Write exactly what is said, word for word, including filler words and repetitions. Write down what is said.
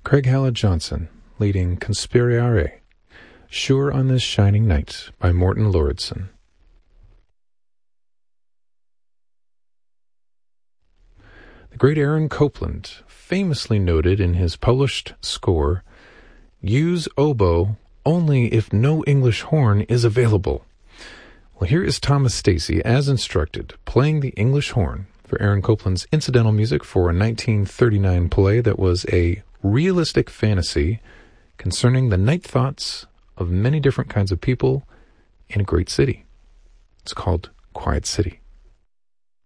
Craig Hallett-Johnson, leading Conspirare, Sure on This Shining Night by Morten Lauridsen. The great Aaron Copland famously noted in his published score, "Use oboe only if no English horn is available." Well, here is Thomas Stacy, as instructed, playing the English horn for Aaron Copland's incidental music for a nineteen thirty-nine play that was a realistic fantasy concerning the night thoughts of many different kinds of people in a great city. It's called Quiet City.